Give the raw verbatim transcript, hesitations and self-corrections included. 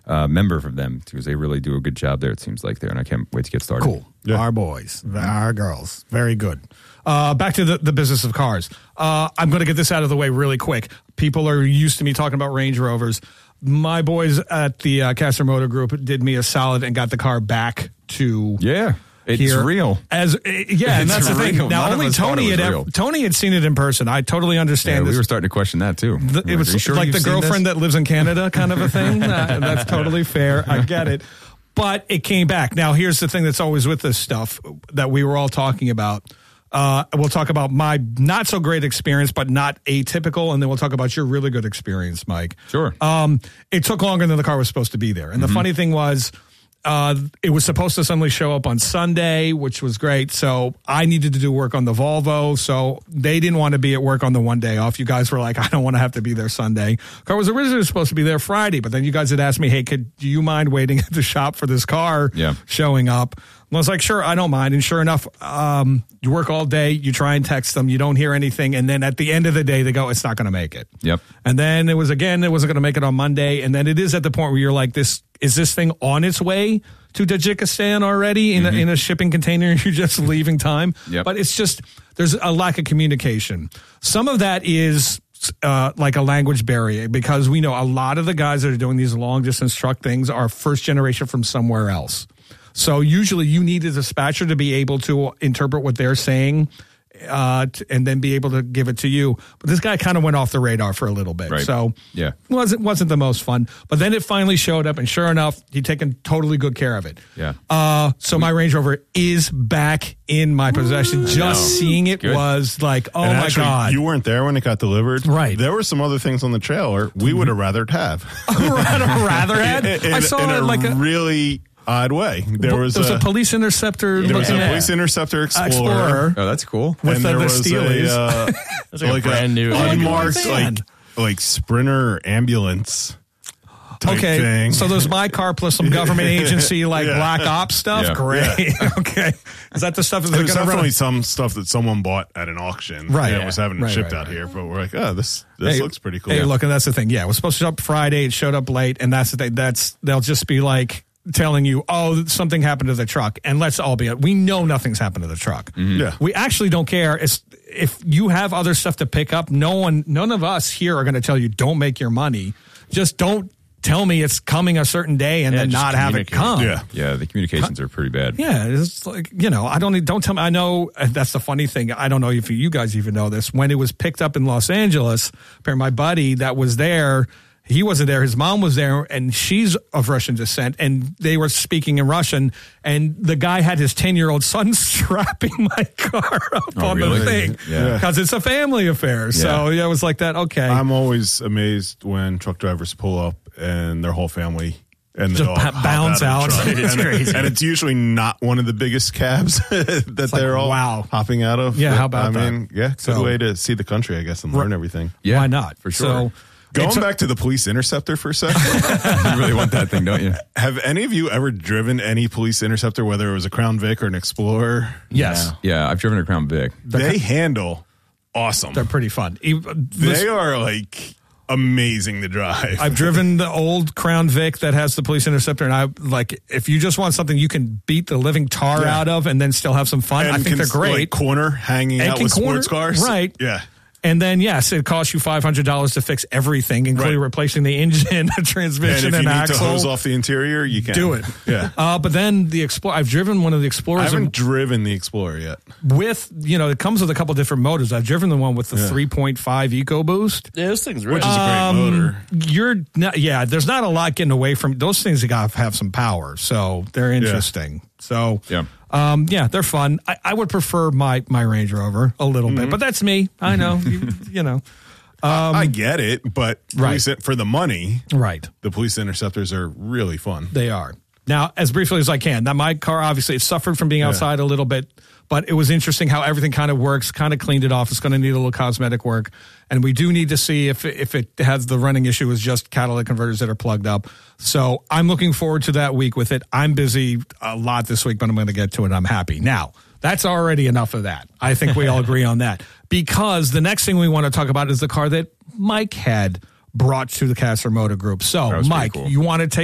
uh, member for them because they really do a good job there, it seems like there, and I can't wait to get started. Cool. Yeah. Our boys, our girls. Very good. Uh, back to the, the business of cars. Uh, I'm going to get this out of the way really quick. People are used to me talking about Range Rovers. My boys at the uh, Castor Motor Group did me a solid and got the car back to yeah. It's here. real. As yeah, and that's the thing. Real. Now None only Tony had ever, Tony had seen it in person. I totally understand. Yeah, this. we were starting to question that too. The, it like, was sure like the girlfriend that lives in Canada kind of a thing. uh, that's totally fair. I get it. But it came back. Now here's the thing that's always with this stuff that we were all talking about. Uh, we'll talk about my not so great experience, but not atypical, and then we'll talk about your really good experience, Mike. Sure. Um, it took longer than the car was supposed to be there, and mm-hmm. the funny thing was. Uh, it was supposed to suddenly show up on Sunday, which was great. So I needed to do work on the Volvo. So they didn't want to be at work on the one day off. You guys were like, I don't want to have to be there Sunday. Car was originally supposed to be there Friday, but then you guys had asked me, hey, could do you mind waiting at the shop for this car yeah. showing up? And I was like, sure, I don't mind. And sure enough, um, you work all day, you try and text them, you don't hear anything. And then at the end of the day, they go, it's not going to make it. Yep. And then it was, again, it wasn't going to make it on Monday. And then it is at the point where you're like, this is this thing on its way to Tajikistan already in, mm-hmm. a, in a shipping container? You're just leaving time. Yep. But it's just, there's a lack of communication. Some of that is uh, like a language barrier because we know a lot of the guys that are doing these long distance truck things are first generation from somewhere else. So usually you need a dispatcher to be able to interpret what they're saying uh, t- and then be able to give it to you. But this guy kind of went off the radar for a little bit. Right. So yeah, wasn't wasn't the most fun. But then it finally showed up, and sure enough, he'd taken totally good care of it. Yeah. Uh, so my Range Rover is back in my possession. Just no. seeing it Good. was like, oh and my actually, God. You weren't there when it got delivered. Right. There were some other things on the trailer we would have rathered have. rather, rather had? in, I saw in it a like a really odd way. There was, there was a, a police interceptor. there was a looking police at, interceptor Explorer. Explorer. Oh, that's cool. With and the, there the was Steelies. a, uh, That's like, like a brand new unmarked van. like like Sprinter ambulance. Type Okay, thing. so there's my car plus some government agency like Yeah. black ops stuff. Yeah. Great. Yeah. Okay, is that the stuff that's There's going to definitely run? some stuff that someone bought at an auction. Right. And Yeah. was having it Right, shipped right, out right. here. But we're like, oh, this this Hey, looks pretty cool. Hey, look, and that's the thing. Yeah, it was supposed to show up Friday. It showed up late, and that's the thing. That's they'll just be like telling you, oh, something happened to the truck, and let's all be. We know nothing's happened to the truck. Mm-hmm. Yeah. We actually don't care. It's, if you have other stuff to pick up, no one, none of us here are going to tell you don't make your money. Just don't tell me it's coming a certain day and Yeah, then just not have it communicate. come. Yeah. Yeah, the communications are pretty bad. Yeah, it's like, you know, I don't don't tell me. I know that's the funny thing. I don't know if you guys even know this. When it was picked up in Los Angeles, apparently my buddy that was there, he wasn't there. His mom was there, and she's of Russian descent, and they were speaking in Russian. And the guy had his ten-year-old son strapping my car up Oh, on really? the thing Yeah. because it's a family affair. So yeah, it was like that. Okay, I'm always amazed when truck drivers pull up and their whole family and the Just dog ba- hop bounce out. Of the out. truck. It's and, crazy. and it's usually not one of the biggest cabs that like, they're all wow. hopping out of. Yeah, But, how about I that? mean, yeah, good So- way to see the country, I guess, and learn everything. Yeah, why not? for sure. So, Going it's a- back to the police interceptor for a second, You really want that thing, don't you? have any of you ever driven any police interceptor, whether it was a Crown Vic or an Explorer? yes, Yeah, I've driven a Crown Vic. They handle awesome. they're pretty fun. Even- They are like amazing to drive. I've driven the old Crown Vic that has the police interceptor, and I like if you just want something you can beat the living tar Yeah. out of and then still have some fun. And I think can, they're great. Like corner hanging And out can with corner- sports cars, right. Yeah. And then, yes, it costs you five hundred dollars to fix everything, including Right. replacing the engine, the And transmission, if and, you need axle. to hose off the interior, you can Do it. Yeah. Uh, but then the Explorer, I've driven one of the I Explorers haven't driven the Explorer yet. with, you know, it comes with a couple different motors. I've driven the one with the Yeah. three point five EcoBoost. Yeah, this thing's Which rich. is a great Um, motor. You're not, yeah, there's not a lot getting away from those things. That got to have some power, so they're interesting. So, Yeah. um, yeah, they're fun. I, I would prefer my my Range Rover a little Mm-hmm. bit, but that's me. I know, you, you know, um, I get it, but right. police, for the money, right? the police interceptors are really fun. They are. Now, as briefly as I can, now my car obviously it suffered from being outside a little bit, but it was interesting how everything kind of works, kind of cleaned it off. It's going to need a little cosmetic work. And we do need to see if, if it has the running issue is just catalytic converters that are plugged up. So I'm looking forward to that week with it. I'm busy a lot this week, but I'm going to get to it. I'm happy. Now, that's already enough of that. I think we all agree on that. Because the next thing we want to talk about is the car that Mike had brought to the Castor Motor Group. So, That was pretty Mike, cool. you want to take